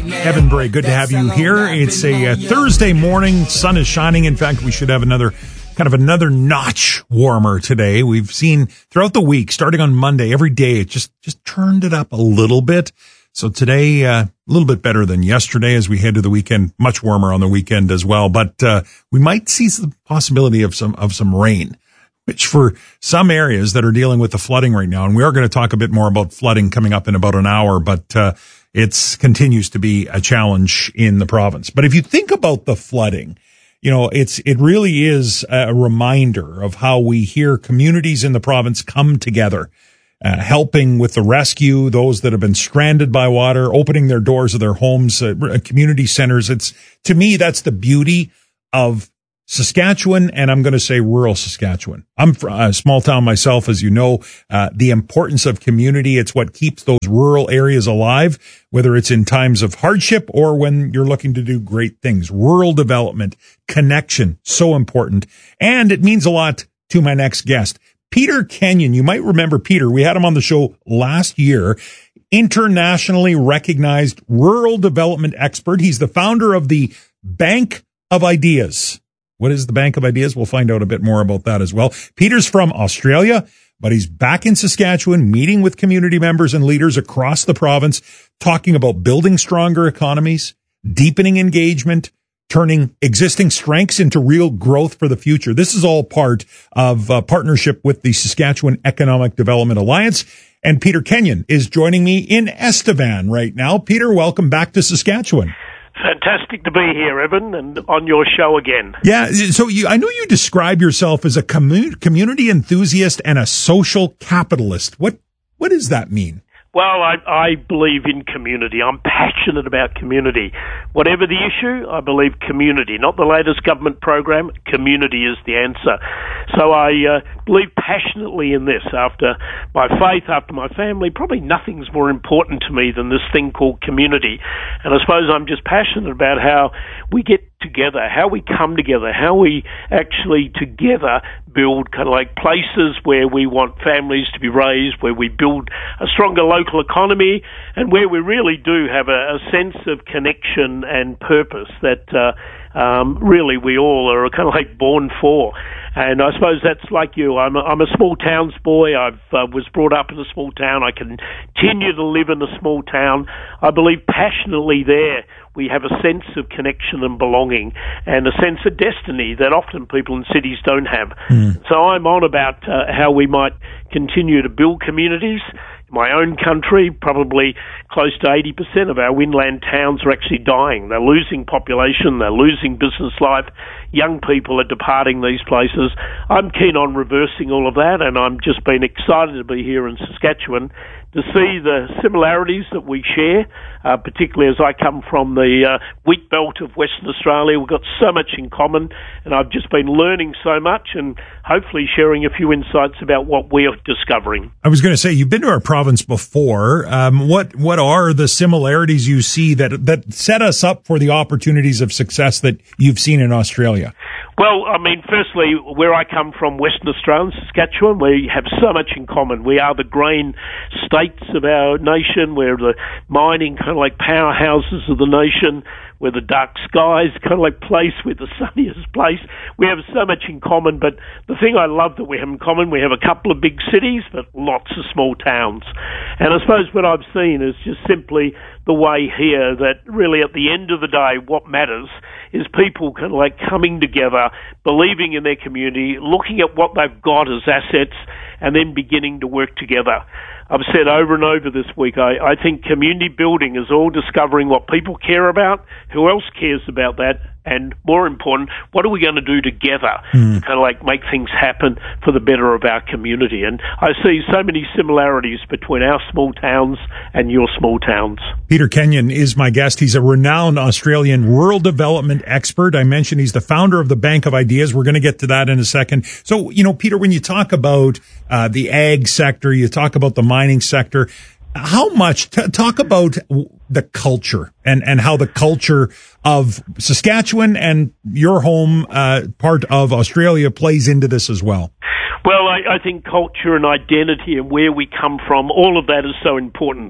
Evan Bray, good to have you here. It's a Thursday morning. Sun is shining. In fact, we should have another notch warmer today. We've seen throughout the week, starting on Monday, every day, it just turned it up a little bit. So today, a little bit better than yesterday as we head to the weekend. Much warmer on the weekend as well. But we might see the possibility of some rain, which for some areas that are dealing with the flooding right now, and we are going to talk a bit more about flooding coming up in about an hour, but it continues to be a challenge in the province. But if you think about the flooding, you know, it really is a reminder of how we hear communities in the province come together, helping with the rescue, those that have been stranded by water, opening their doors of their homes, community centers. To me, that's the beauty of Saskatchewan, and I'm going to say rural Saskatchewan. I'm from a small town myself, as you know. The importance of community, it's what keeps those rural areas alive, whether it's in times of hardship or when you're looking to do great things. Rural development, connection, so important. And it means a lot to my next guest, Peter Kenyon. You might remember Peter. We had him on the show last year. Internationally recognized rural development expert. He's the founder of the Bank of Ideas. What is the Bank of Ideas? We'll find out a bit more about that as well. Peter's from Australia, but he's back in Saskatchewan, meeting with community members and leaders across the province, talking about building stronger economies, deepening engagement, turning existing strengths into real growth for the future. This is all part of a partnership with the Saskatchewan Economic Development Alliance. And Peter Kenyon is joining me in Estevan right now. Peter, welcome back to Saskatchewan. Fantastic to be here, Evan, and on your show again. Yeah, so I know you describe yourself as a community enthusiast and a social capitalist. What does that mean? Well, I believe in community. I'm passionate about community. Whatever the issue, I believe community, not the latest government program. Community is the answer. So I believe passionately in this. After my faith, after my family, probably nothing's more important to me than this thing called community. And I suppose I'm just passionate about how we get together, how we come together, how we actually together build kind of like places where we want families to be raised, where we build a stronger local economy, and where we really do have a sense of connection and purpose that really we all are kind of like born for. And I suppose that's like you. I'm a small towns boy. I was brought up in a small town. I continue to live in a small town. I believe passionately there we have a sense of connection and belonging and a sense of destiny that often people in cities don't have. So I'm on about how we might continue to build communities. In my own country, probably close to 80% of our inland towns are actually dying. They're losing population, they're losing business life. Young people are departing these places. I'm keen on reversing all of that, and I'm just been excited to be here in Saskatchewan to see the similarities that we share, particularly as I come from the wheat belt of Western Australia. We've got so much in common, and I've just been learning so much and hopefully sharing a few insights about what we're discovering. I was going to say, you've been to our province before. What are the similarities you see that set us up for the opportunities of success that you've seen in Australia? Well, I mean, firstly, where I come from, Western Australia, Saskatchewan, we have so much in common. We are the grain states of our nation. We're the mining kind of like powerhouses of the nation. We're the dark skies kind of like place. We're the sunniest place. We have so much in common, but the thing I love that we have in common, we have a couple of big cities, but lots of small towns. And I suppose what I've seen is just simply the way here that really at the end of the day, what matters is people kind of like coming together, believing in their community, looking at what they've got as assets, and then beginning to work together. I've said over and over this week, I think community building is all discovering what people care about, who else cares about that, and more important, what are we going to do together to kind of like make things happen for the better of our community? And I see so many similarities between our small towns and your small towns. Peter Kenyon is my guest. He's a renowned Australian rural development expert. I mentioned he's the founder of the Bank of Ideas. We're going to get to that in a second. So, you know, Peter, when you talk about the ag sector, you talk about the mining sector, how much, talk about the culture and how the culture of Saskatchewan and your home part of Australia plays into this as well. Well, I think culture and identity and where we come from, all of that is so important.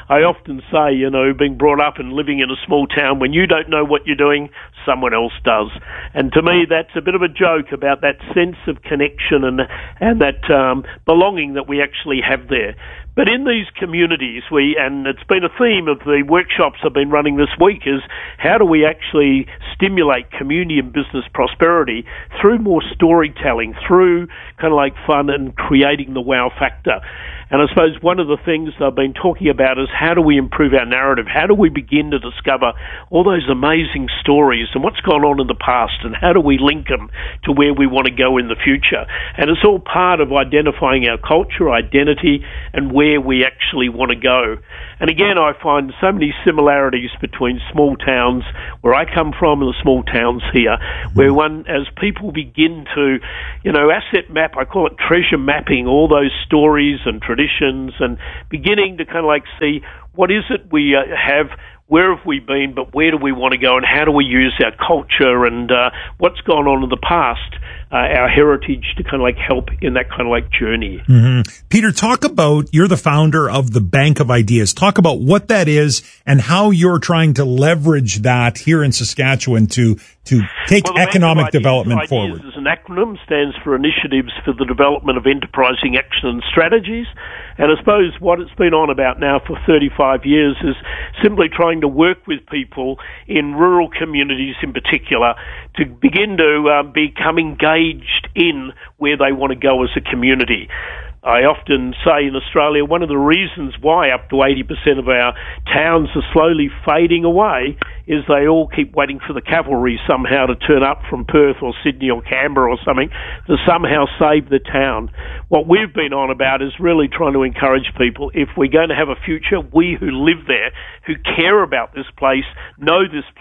I often say, being brought up and living in a small town, when you don't know what you're doing, someone else does. And to me, that's a bit of a joke about that sense of connection and that belonging that we actually have there. But in these communities, and it's been a theme of the workshops I've been running this week, is how do we actually stimulate community and business prosperity through more storytelling, through kind of like fun and creating the wow factor. And I suppose one of the things I've been talking about is how do we improve our narrative? How do we begin to discover all those amazing stories and what's gone on in the past, and how do we link them to where we want to go in the future? And it's all part of identifying our culture, identity, and where we actually want to go. And again, I find so many similarities between small towns where I come from and the small towns here, where as people begin to, asset map, I call it treasure mapping, all those stories and traditions, and beginning to kind of like see what is it we have, where have we been, but where do we want to go, and how do we use our culture and what's gone on in the past, our heritage, to kind of like help in that kind of like journey. Mm-hmm. Peter, talk about, you're the founder of the Bank of Ideas. Talk about what that is and how you're trying to leverage that here in Saskatchewan to take economic development forward. Ideas is an acronym, stands for Initiatives for the Development of Enterprising Action and Strategies. And I suppose what it's been on about now for 35 years is simply trying to work with people in rural communities in particular to begin to become engaged in where they want to go as a community. I often say in Australia, one of the reasons why up to 80% of our towns are slowly fading away is they all keep waiting for the cavalry somehow to turn up from Perth or Sydney or Canberra or something to somehow save the town. What we've been on about is really trying to encourage people, if we're going to have a future, we who live there, who care about this place, know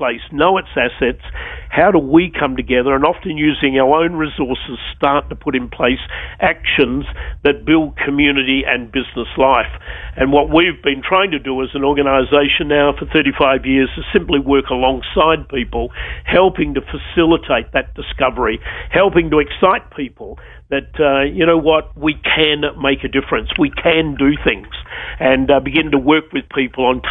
its assets, how do we come together and often using our own resources start to put in place actions that build community and business life. And what we've been trying to do as an organisation now for 35 years is simply work alongside people, helping to facilitate that discovery, helping to excite people that, we can make a difference. We can do things and begin to work with people on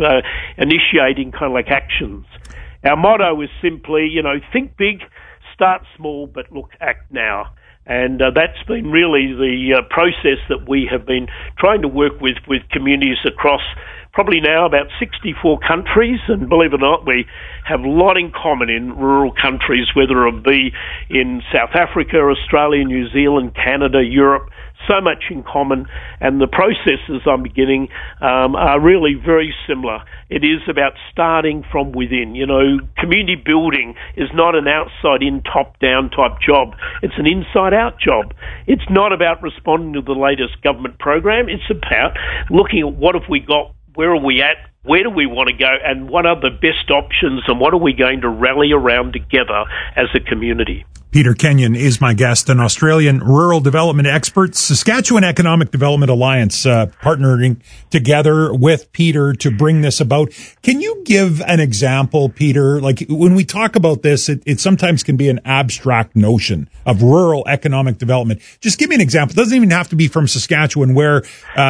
initiating kind of like actions. Our motto is simply, think big, start small, but act now. And that's been really the process that we have been trying to work with communities across probably now about 64 countries. And believe it or not, we have a lot in common in rural countries, whether it be in South Africa, Australia, New Zealand, Canada, Europe. So much in common, and the processes I'm beginning are really very similar. It is about starting from within. Community building is not an outside-in, top-down type job. It's an inside-out job. It's not about responding to the latest government program. It's about looking at what have we got, where are we at, where do we want to go, and what are the best options, and what are we going to rally around together as a community. Peter Kenyon is my guest, an Australian rural development expert, Saskatchewan Economic Development Alliance, partnering together with Peter to bring this about. Can you give an example, Peter? Like when we talk about this, it sometimes can be an abstract notion of rural economic development. Just give me an example. It doesn't even have to be from Saskatchewan, where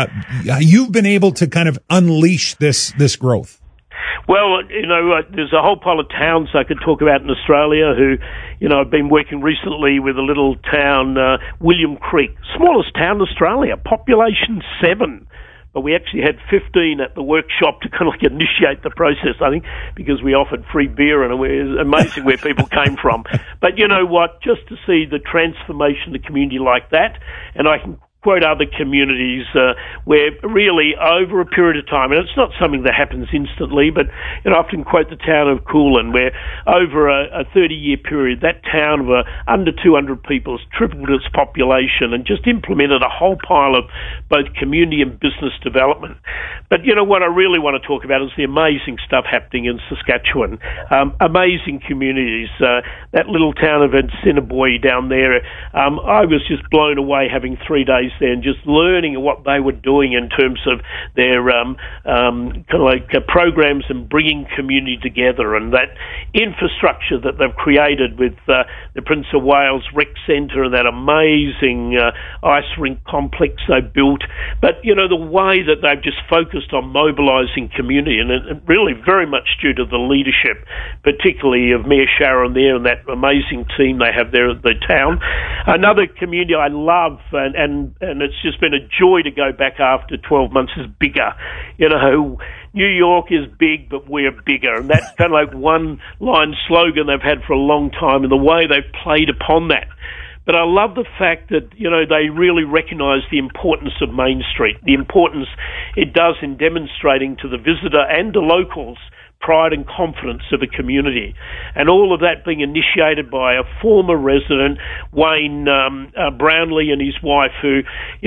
you've been able to kind of unleash this growth. Well, there's a whole pile of towns I could talk about in Australia who, I've been working recently with a little town, William Creek, smallest town in Australia, population 7. But we actually had 15 at the workshop to kind of like initiate the process, I think, because we offered free beer, and it was amazing where people came from. But you know what, just to see the transformation of the community like that, and I can quote other communities where really over a period of time, and it's not something that happens instantly, but I often quote the town of Coolin, where over a 30-year period, that town of under 200 people has tripled its population and just implemented a whole pile of both community and business development. But what I really want to talk about is the amazing stuff happening in Saskatchewan. Amazing communities. That little town of Assiniboia down there, I was just blown away having 3 days there and just learning what they were doing in terms of their programs and bringing community together, and that infrastructure that they've created with the Prince of Wales Rec Centre and that amazing ice rink complex they built. But, the way that they've just focused on mobilising community, and it really very much due to the leadership, particularly of Mayor Sharon there and that amazing team they have there at the town. Another community I love, and it's just been a joy to go back after 12 months, is Biggar. New York is big, but we're bigger. And that's kind of like one-line slogan they've had for a long time, and the way they've played upon that. But I love the fact that, they really recognise the importance of Main Street, the importance it does in demonstrating to the visitor and the locals pride and confidence of a community. And all of that being initiated by a former resident, Wayne Brownlee, and his wife, who,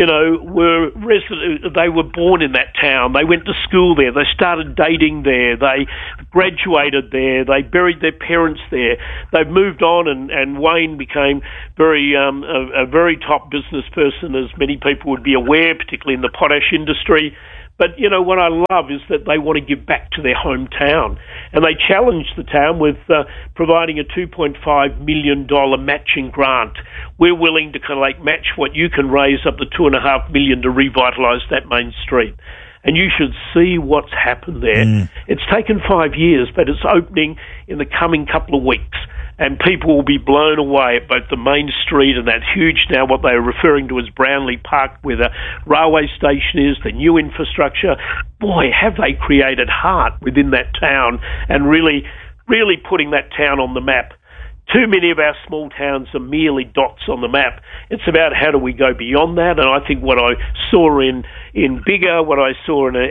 they were born in that town. They went to school there. They started dating there. They graduated there. They buried their parents there. They've moved on, and Wayne became a very top business person, as many people would be aware, particularly in the potash industry. But, what I love is that they want to give back to their hometown. And they challenged the town with providing a $2.5 million matching grant. We're willing to match what you can raise up to $2.5 million to revitalise that Main Street. And you should see what's happened there. It's taken 5 years, but it's opening in the coming couple of weeks. And people will be blown away at both the Main Street and that huge, now what they're referring to as Brownlee Park, where the railway station is, the new infrastructure. Boy, have they created heart within that town and really, really putting that town on the map. Too many of our small towns are merely dots on the map. It's about how do we go beyond that, and I think what I saw in Biggar, what I saw in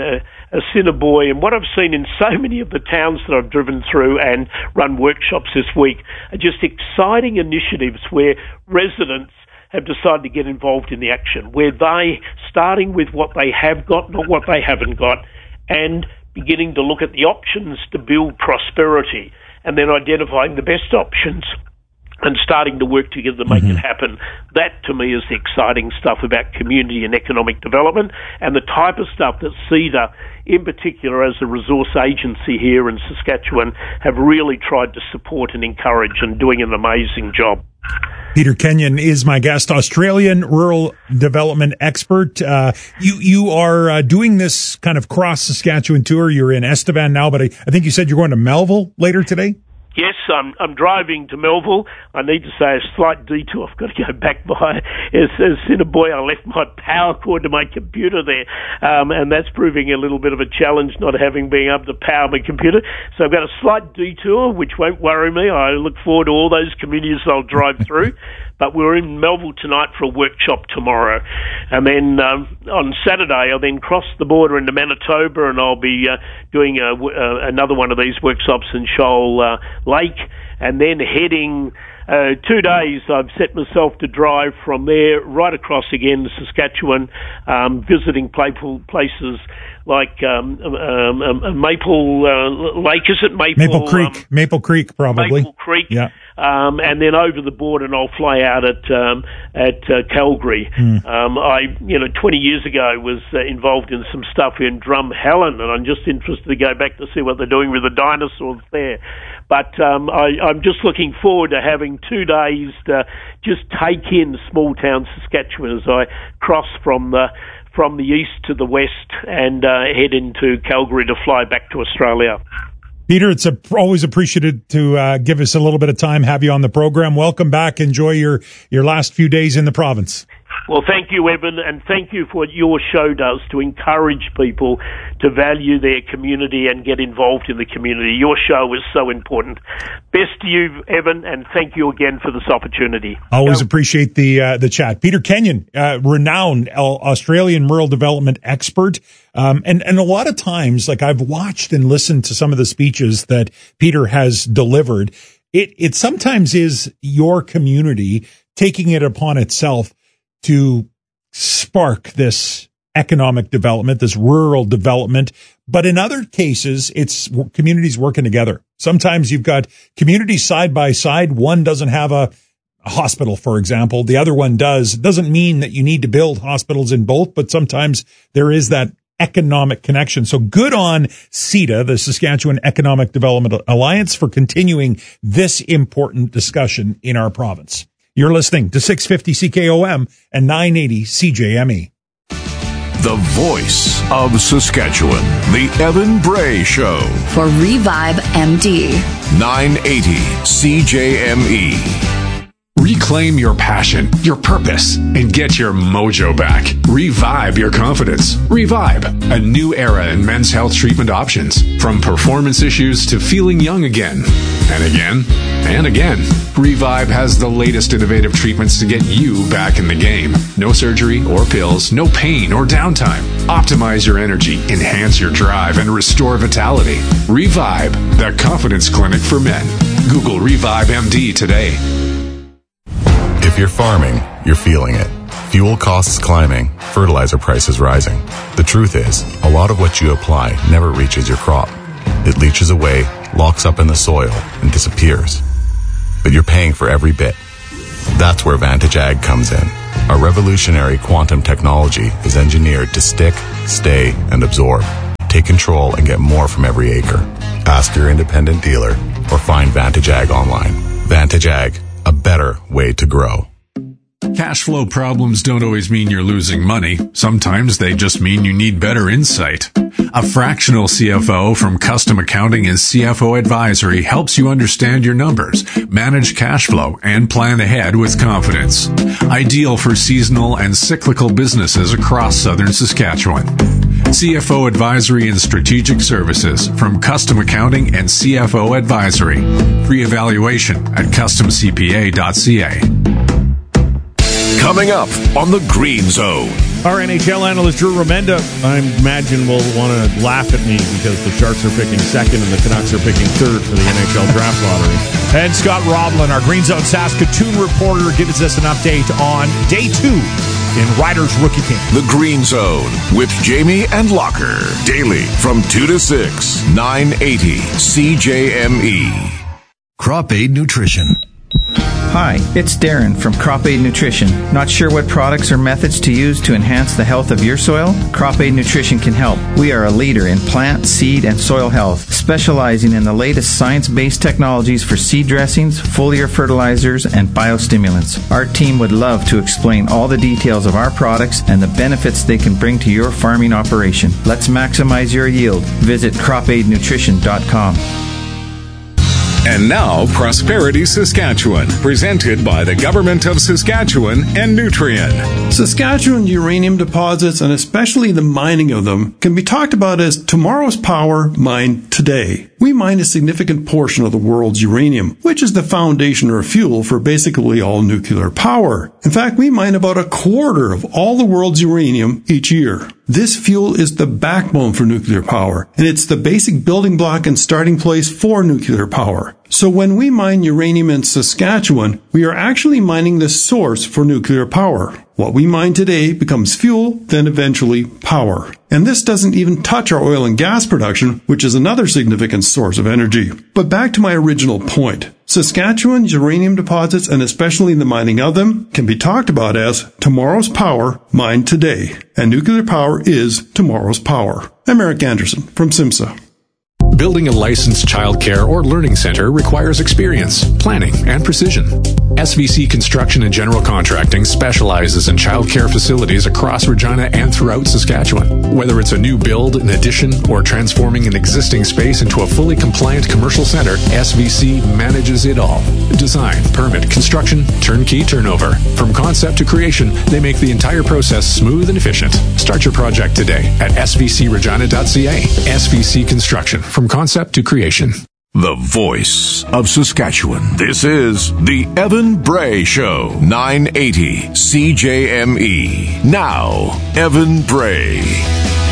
Assiniboia, and what I've seen in so many of the towns that I've driven through and run workshops this week are just exciting initiatives where residents have decided to get involved in the action, where they, starting with what they have got, not what they haven't got, and beginning to look at the options to build prosperity, and then identifying the best options and starting to work together to make it happen. That, to me, is the exciting stuff about community and economic development, and the type of stuff that CEDA, in particular as a resource agency here in Saskatchewan, have really tried to support and encourage, and doing an amazing job. Peter Kenyon is my guest, Australian rural development expert. You are doing this kind of cross Saskatchewan tour. You're in Estevan now, but I think you said you're going to Melville later today? Yes, I'm driving to Melville. I need to say a slight detour. I've got to go back by Assiniboia. I left my power cord to my computer there, and that's proving a little bit of a challenge, not being able to power my computer. So I've got a slight detour, which won't worry me. I look forward to all those communities I'll drive through. But we're in Melville tonight for a workshop tomorrow. And then on Saturday, I'll then cross the border into Manitoba, and I'll be doing another one of these workshops in Shoal Lake, and then heading 2 days. I've set myself to drive from there right across again to Saskatchewan, visiting places like Maple Lake, is it? Maple Creek. Maple Creek, probably. Maple Creek. Yeah. And then over the border, and I'll fly out at Calgary. I 20 years ago was involved in some stuff in Drumheller, and I'm just interested to go back to see what they're doing with the dinosaurs there. But I'm just looking forward to having 2 days to just take in small town Saskatchewan as I cross from the east to the west and head into Calgary to fly back to Australia. Peter, it's always appreciated to give us a little bit of time, have you on the program. Welcome back. Enjoy your last few days in the province. Well, thank you, Evan, and thank you for what your show does to encourage people to value their community and get involved in the community. Your show is so important. Best to you, Evan, and thank you again for this opportunity. Always appreciate the chat. Peter Kenyon, renowned Australian rural development expert. And a lot of times, like I've watched and listened to some of the speeches that Peter has delivered, it sometimes is your community taking it upon itself to spark this economic development, this rural development. But in other cases, it's communities working together. Sometimes you've got communities side by side. One doesn't have a a hospital, for example. The other one does. It doesn't mean that you need to build hospitals in both, but sometimes there is that economic connection. So good on CEDA, the Saskatchewan Economic Development Alliance, for continuing this important discussion in our province. You're listening to 650 CKOM and 980 CJME. The voice of Saskatchewan, The Evan Bray Show. For Revive MD. 980 CJME. Reclaim your passion, your purpose, and get your mojo back. Revive your confidence. Revive, a new era in men's health treatment options. From performance issues to feeling young again. And again, and again. Revive has the latest innovative treatments to get you back in the game. No surgery or pills, no pain or downtime. Optimize your energy, enhance your drive, and restore vitality. Revive, the confidence clinic for men. Google Revive MD today. If you're farming, you're feeling it. Fuel costs climbing, fertilizer prices rising. The truth is, a lot of what you apply never reaches your crop. It leaches away, locks up in the soil, and disappears. But you're paying for every bit. That's where Vantage Ag comes in. Our revolutionary quantum technology is engineered to stick, stay, and absorb. Take control and get more from every acre. Ask your independent dealer or find Vantage Ag online. Vantage Ag, a better way to grow. Cash flow problems don't always mean you're losing money. Sometimes they just mean you need better insight. A fractional CFO from Custom Accounting and CFO Advisory helps you understand your numbers, manage cash flow, and plan ahead with confidence. Ideal for seasonal and cyclical businesses across southern Saskatchewan. CFO Advisory and Strategic Services from Custom Accounting and CFO Advisory. Free evaluation at customcpa.ca. Coming up on the Green Zone. Our NHL analyst, Drew Remenda, I imagine will want to laugh at me because the Sharks are picking second and the Canucks are picking third for the NHL draft lottery. And Scott Roblin, our Green Zone Saskatoon reporter, gives us an update on day 2 in Riders Rookie Camp. The Green Zone with Jamie and Locker. Daily from 2 to 6, 980 CJME. Crop Aid Nutrition. Hi, it's Darren from Crop Aid Nutrition. Not sure what products or methods to use to enhance the health of your soil? Crop Aid Nutrition can help. We are a leader in plant, seed, and soil health, specializing in the latest science-based technologies for seed dressings, foliar fertilizers, and biostimulants. Our team would love to explain all the details of our products and the benefits they can bring to your farming operation. Let's maximize your yield. Visit cropaidnutrition.com. And now, Prosperity Saskatchewan, presented by the Government of Saskatchewan and Nutrien. Saskatchewan uranium deposits, and especially the mining of them, can be talked about as tomorrow's power mined today. We mine a significant portion of the world's uranium, which is the foundation or fuel for basically all nuclear power. In fact, we mine about a quarter of all the world's uranium each year. This fuel is the backbone for nuclear power, and it's the basic building block and starting place for nuclear power. So when we mine uranium in Saskatchewan, we are actually mining the source for nuclear power. What we mine today becomes fuel, then eventually power. And this doesn't even touch our oil and gas production, which is another significant source of energy. But back to my original point. Saskatchewan's uranium deposits, and especially the mining of them, can be talked about as tomorrow's power mined today. And nuclear power is tomorrow's power. I'm Eric Anderson from SIMSA. Building a licensed childcare or learning center requires experience, planning, and precision. SVC Construction and General Contracting specializes in childcare facilities across Regina and throughout Saskatchewan. Whether it's a new build, an addition, or transforming an existing space into a fully compliant commercial center, SVC manages it all. Design, permit, construction, turnkey turnover. From concept to creation, they make the entire process smooth and efficient. Start your project today at svcregina.ca. SVC Construction, from concept to creation. The voice of Saskatchewan. This is the Evan Bray Show, 980 CJME. Now, Evan Bray.